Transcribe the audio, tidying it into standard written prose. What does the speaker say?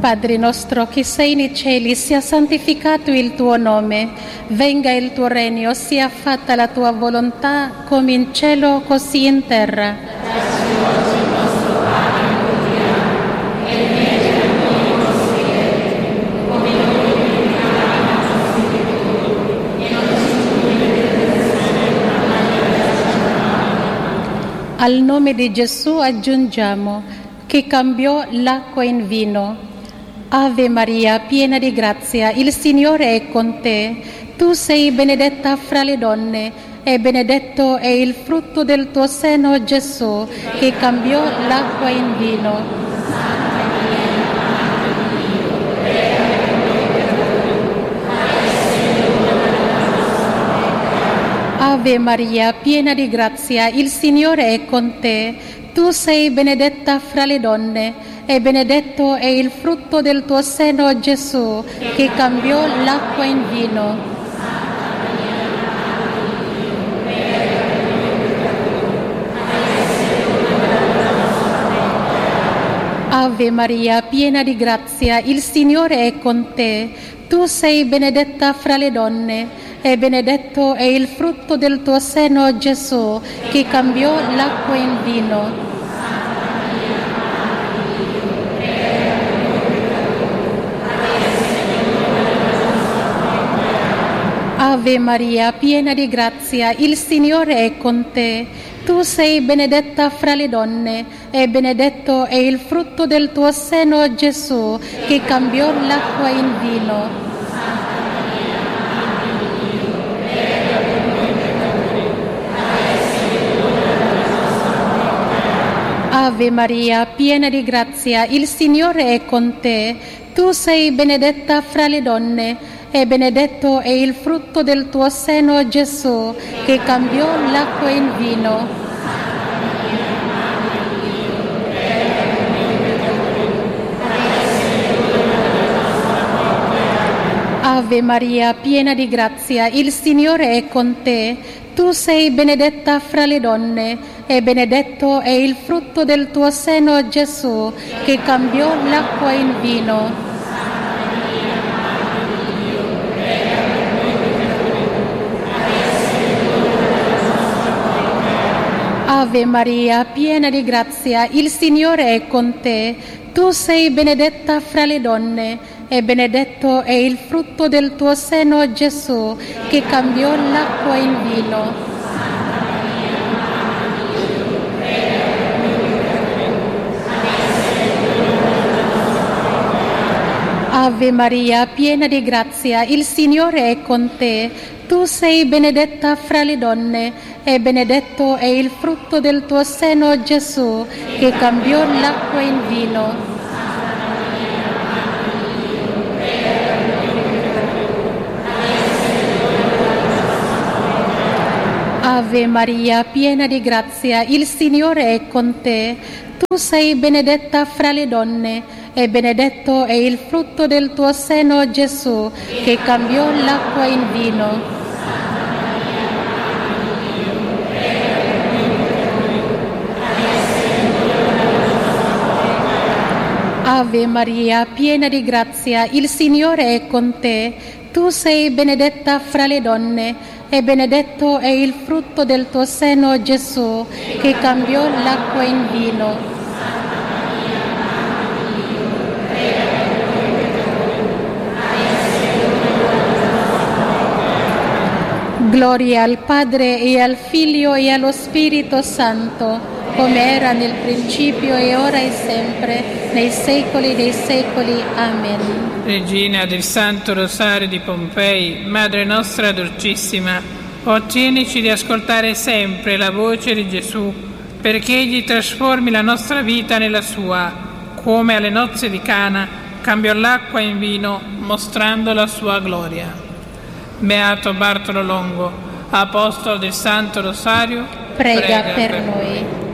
Padre nostro che sei nei cieli, sia santificato il tuo nome, venga il tuo regno, sia fatta la tua volontà, come in cielo così in terra. Dacci oggi il nostro pane quotidiano, e rimetti a noi i nostri debiti, come noi rimettiamo ai nostri debitori, e non ci indurre in tentazione, ma liberaci dal male. Al nome di Gesù aggiungiamo che cambiò l'acqua in vino. Ave Maria, piena di grazia, il Signore è con te. Tu sei benedetta fra le donne e benedetto è il frutto del tuo seno, Gesù, che cambiò l'acqua in vino. Ave Maria, piena di grazia, il Signore è con te. Tu sei benedetta fra le donne e benedetto è il frutto del tuo seno, Gesù, che cambiò l'acqua in vino. Ave Maria, piena di grazia, il Signore è con te. Tu sei benedetta fra le donne e benedetto è il frutto del tuo seno, Gesù, che cambiò l'acqua in vino. Ave Maria, piena di grazia, il Signore è con te. Tu sei benedetta fra le donne e benedetto è il frutto del tuo seno, Gesù, che cambiò l'acqua in vino. Ave Maria, piena di grazia, il Signore è con te. Tu sei benedetta fra le donne e benedetto è il frutto del tuo seno, Gesù, che cambiò l'acqua in vino. Ave Maria, piena di grazia, il Signore è con te. Tu sei benedetta fra le donne e benedetto è il frutto del tuo seno, Gesù, che cambiò l'acqua in vino. Ave Maria, piena di grazia, il Signore è con te. Tu sei benedetta fra le donne e benedetto è il frutto del tuo seno, Gesù, che cambiò l'acqua in vino. Ave Maria, piena di grazia, il Signore è con te. Tu sei benedetta fra le donne e benedetto è il frutto del tuo seno, Gesù, che cambiò l'acqua in vino. Ave Maria, piena di grazia, il Signore è con te. Tu sei benedetta fra le donne e benedetto è il frutto del tuo seno, Gesù, che cambiò l'acqua in vino. Ave Maria, piena di grazia, il Signore è con te. Tu sei benedetta fra le donne e benedetto è il frutto del tuo seno, Gesù, che cambiò l'acqua in vino. Gloria al Padre e al Figlio e allo Spirito Santo, come era nel principio e ora e sempre, nei secoli dei secoli. Amen. Regina del Santo Rosario di Pompei, Madre nostra dolcissima, ottienici di ascoltare sempre la voce di Gesù, perché Egli trasformi la nostra vita nella sua, come alle nozze di Cana cambiò l'acqua in vino, mostrando la sua gloria. Beato Bartolo Longo, apostolo del Santo Rosario, prega per noi.